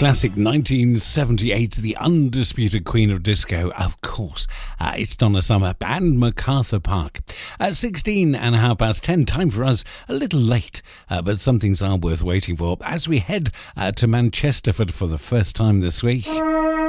Classic 1978, the undisputed queen of disco, of course. It's Donna Summer and MacArthur Park. At 16 and a half past 10, time for us a little late, but some things are worth waiting for as we head to Manchester for the first time this week.